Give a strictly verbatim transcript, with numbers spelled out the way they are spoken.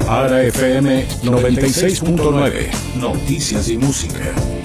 Ara F M noventa y seis punto nueve. Noticias y música.